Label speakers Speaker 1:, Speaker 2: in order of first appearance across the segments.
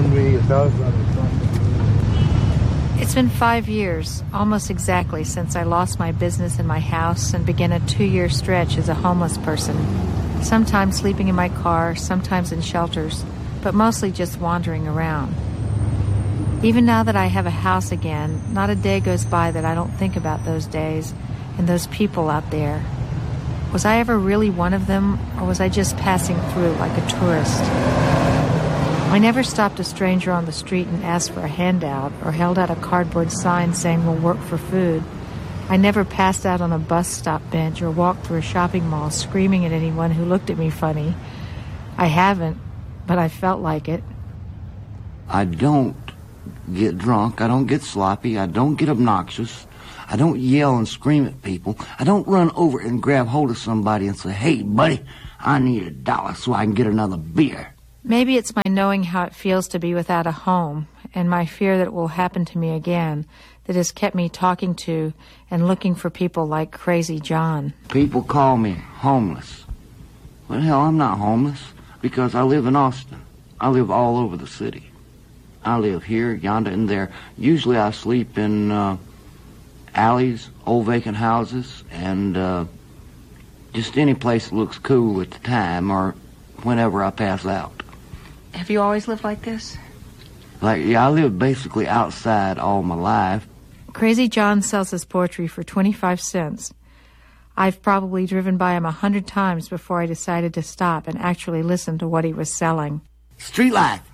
Speaker 1: It's been 5 years, almost exactly, since I lost my business and my house and began a 2-year stretch as a homeless person. Sometimes sleeping in my car, sometimes in shelters, but mostly just wandering around. Even now that I have a house again, not a day goes by that I don't think about those days and those people out there. Was I ever really one of them, or was I just passing through like a tourist? I never stopped a stranger on the street and asked for a handout or held out a cardboard sign saying we'll work for food. I never passed out on a bus stop bench or walked through a shopping mall screaming at anyone who looked at me funny. I haven't, but I felt like it.
Speaker 2: I don't get drunk. I don't get sloppy. I don't get obnoxious. I don't yell and scream at people. I don't run over and grab hold of somebody and say, "Hey, buddy, I need $1 so I can get another beer."
Speaker 1: Maybe it's my knowing how it feels to be without a home and my fear that it will happen to me again that has kept me talking to and looking for people like Crazy John.
Speaker 2: People call me homeless. Well, hell, I'm not homeless because I live in Austin. I live all over the city. I live here, yonder, and there. Usually I sleep in alleys, old vacant houses, and just any place that looks cool at the time or whenever I pass out.
Speaker 1: Have you always lived like this?
Speaker 2: I lived basically outside all my life.
Speaker 1: Crazy John sells his poetry for 25 cents. I've probably driven by him 100 times before I decided to stop and actually listen to what he was selling.
Speaker 2: Street life.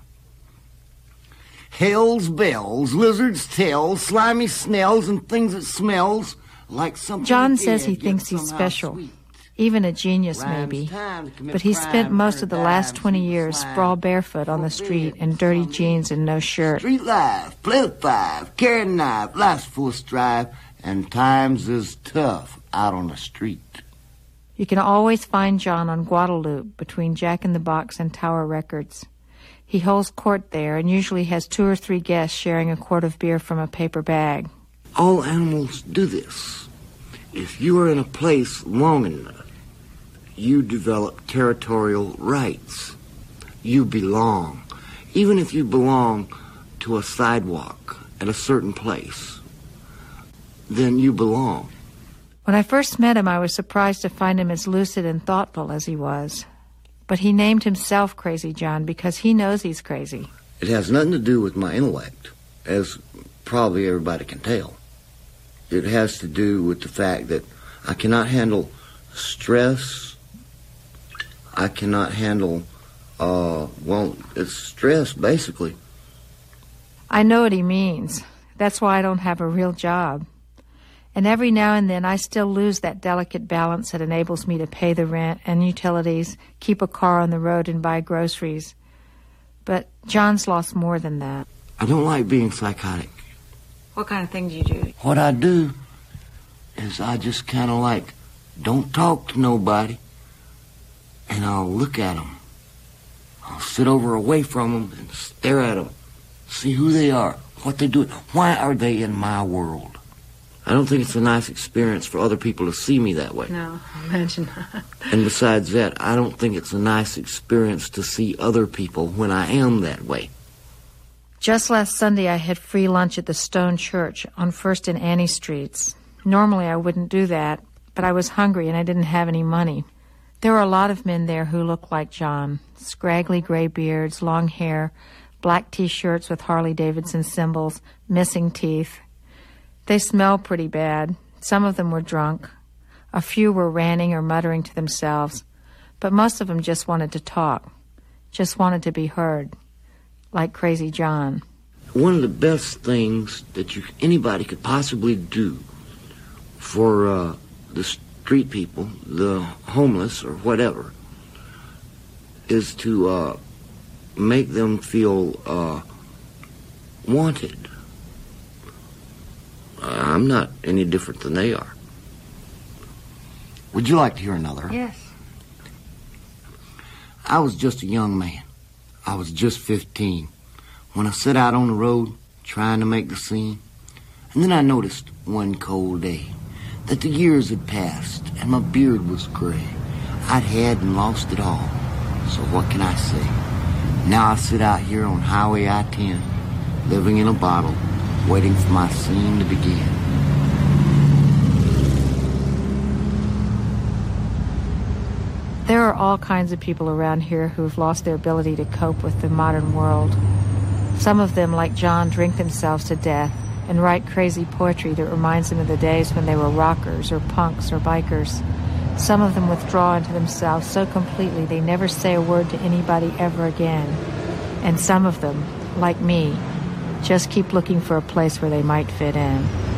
Speaker 2: Hell's bells, lizards' tails, slimy snails, and things that smells like something.
Speaker 1: John says he thinks he's special.
Speaker 2: Sweet.
Speaker 1: Even a genius, maybe. But he spent most of the last 20 years sprawled barefoot on the street in dirty jeans and no shirt.
Speaker 2: Street life, play with five, carry a knife, life's full of strife, and times is tough out on the street.
Speaker 1: You can always find John on Guadalupe between Jack in the Box and Tower Records. He holds court there and usually has 2 or 3 guests sharing a quart of beer from a paper bag.
Speaker 2: All animals do this. If you are in a place long enough, you develop territorial rights. You belong. Even if you belong to a sidewalk at a certain place, then you belong.
Speaker 1: When I first met him, I was surprised to find him as lucid and thoughtful as he was. But he named himself Crazy John because he knows he's crazy.
Speaker 2: It has nothing to do with my intellect, as probably everybody can tell. It has to do with the fact that I cannot handle stress. I cannot handle, it's stress, basically.
Speaker 1: I know what he means. That's why I don't have a real job. And every now and then I still lose that delicate balance that enables me to pay the rent and utilities, keep a car on the road, and buy groceries. But John's lost more than that.
Speaker 2: I don't like being psychotic.
Speaker 1: What kind of thing do you do?
Speaker 2: What I do is I just kind of like don't talk to nobody, and I'll look at them. I'll sit over away from them and stare at them, see who they are, what they do, why are they in my world. I don't think it's a nice experience for other people to see me that way.
Speaker 1: No, imagine that.
Speaker 2: And besides that, I don't think it's a nice experience to see other people when I am that way.
Speaker 1: Just last Sunday, I had free lunch at the Stone Church on 1st and Annie Streets. Normally, I wouldn't do that, but I was hungry and I didn't have any money. There were a lot of men there who looked like John. Scraggly gray beards, long hair, black T-shirts with Harley-Davidson symbols, missing teeth. They smelled pretty bad. Some of them were drunk. A few were ranting or muttering to themselves. But most of them just wanted to talk, just wanted to be heard, like Crazy John.
Speaker 2: One of the best things that anybody could possibly do for the street people, the homeless or whatever, is to make them feel wanted. I'm not any different than they are. Would you like to hear another?
Speaker 1: Yes.
Speaker 2: I was just a young man. I was just 15 when I set out on the road trying to make the scene. And then I noticed one cold day that the years had passed and my beard was gray. I'd had and lost it all. So what can I say? Now I sit out here on Highway I-10, living in a bottle, waiting for my scene to begin.
Speaker 1: There are all kinds of people around here who have lost their ability to cope with the modern world. Some of them, like John, drink themselves to death and write crazy poetry that reminds them of the days when they were rockers or punks or bikers. Some of them withdraw into themselves so completely they never say a word to anybody ever again. And some of them, like me, just keep looking for a place where they might fit in.